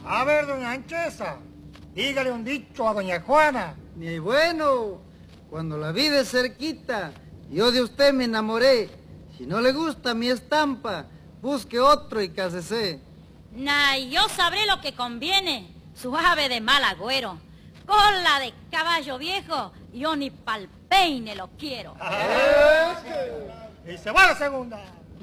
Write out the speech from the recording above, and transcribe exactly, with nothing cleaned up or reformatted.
A ver, doña Anchesa, dígale un dicho a doña Juana. Ni bueno, cuando la vi de cerquita, yo de usted me enamoré. Si no le gusta mi estampa, busque otro y cásese. Nay, yo sabré lo que conviene, suave de mal agüero. Cola de caballo viejo, yo ni pa'l peine lo quiero. Y se va la segunda.